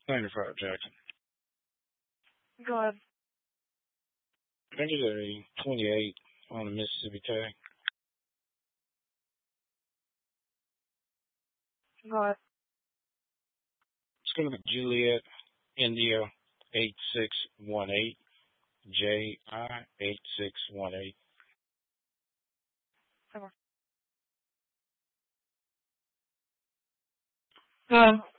95 Jackson. Go ahead. I think it's a 28 on the Mississippi tag. Go ahead. It's going to be Juliet India 8618. JI 8618. Go ahead.